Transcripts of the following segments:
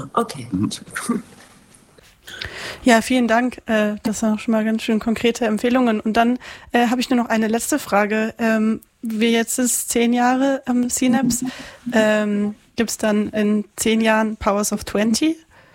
Okay. Ja, vielen Dank. Das waren schon mal ganz schön konkrete Empfehlungen. Und dann habe ich nur noch eine letzte Frage. Wie jetzt ist 10 Jahre Synapse. Gibt es dann in 10 Jahren Powers of 20?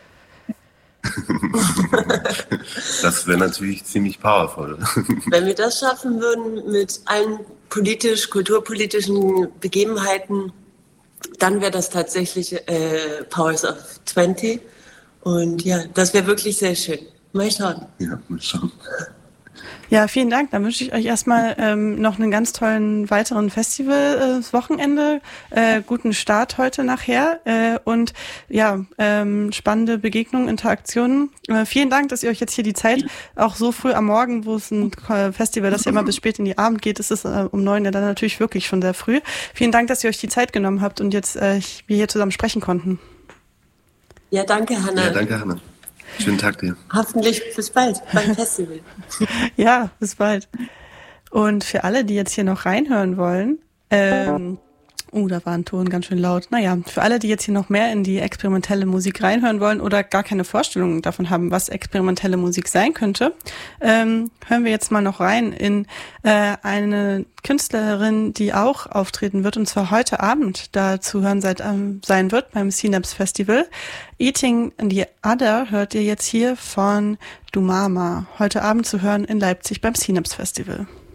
Das wäre natürlich ziemlich powerful. Wenn wir das schaffen würden mit allen kulturpolitischen Begebenheiten, dann wäre das tatsächlich Powers of 20. Und ja, das wäre wirklich sehr schön. Mal schauen. Ja, mal schauen. Ja, vielen Dank. Dann wünsche ich euch erstmal noch einen ganz tollen weiteren Festival-Wochenende, guten Start heute nachher und ja, spannende Begegnungen, Interaktionen. Vielen Dank, dass ihr euch jetzt hier die Zeit, auch so früh am Morgen, wo es ein Festival, das ja immer bis spät in die Abend geht, ist es um 9 ja dann natürlich wirklich schon sehr früh. Vielen Dank, dass ihr euch die Zeit genommen habt und jetzt wir hier zusammen sprechen konnten. Ja, danke, Hanna. Ja, danke, Hanna. Schönen Tag dir. Hoffentlich bis bald beim Festival. Ja, bis bald. Und für alle, die jetzt hier noch reinhören wollen, da war ein Ton ganz schön laut. Naja, für alle, die jetzt hier noch mehr in die experimentelle Musik reinhören wollen oder gar keine Vorstellung davon haben, was experimentelle Musik sein könnte, hören wir jetzt mal noch rein in eine Künstlerin, die auch auftreten wird, und zwar heute Abend da zu hören sein wird beim Synapse Festival. Eating the Other hört ihr jetzt hier von Dumama. Heute Abend zu hören in Leipzig beim Synapse Festival.